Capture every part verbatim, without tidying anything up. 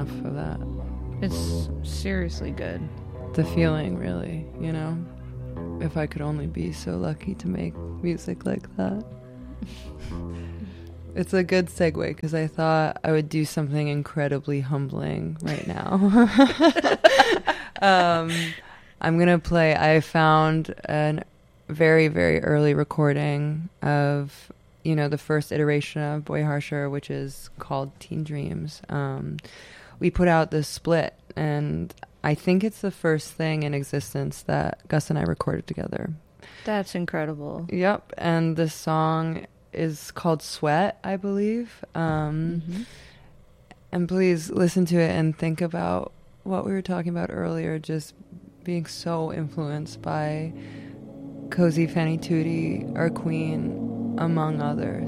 enough of that. It's seriously good. The feeling, really, you know? If I could only be so lucky to make music like that. It's a good segue because I thought I would do something incredibly humbling right now. um, I'm going to play, I found a very, very early recording of, you know, the first iteration of Boy Harsher, which is called Teen Dreams. Um, we put out this split, and I think it's the first thing in existence that Gus and I recorded together. That's incredible. Yep, and the song is called Sweat, I believe. Um, mm-hmm. And please listen to it and think about what we were talking about earlier, just being so influenced by Cozy Fanny Tootie, our queen, among others.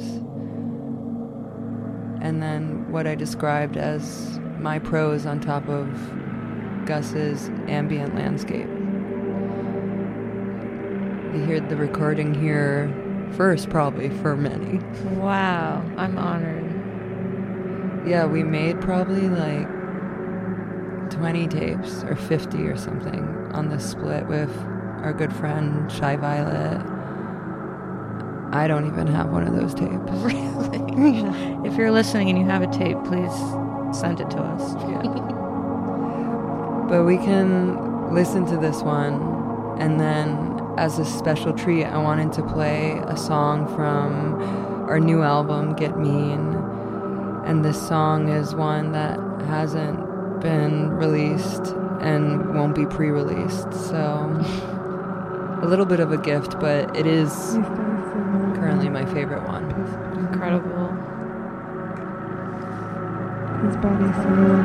And then what I described as my prose on top of Gus's ambient landscape. You hear the recording here first, probably, for many. Wow, I'm honored. Yeah, we made probably like twenty tapes or fifty or something on this split with our good friend Shy Violet. I don't even have one of those tapes. Really? Yeah. If you're listening and you have a tape, please send it to us. Yeah. But we can listen to this one, and then as a special treat, I wanted to play a song from our new album, Get Mean. And this song is one that hasn't been released and won't be pre-released. So a little bit of a gift, but it is currently my favorite one. Incredible. His body's so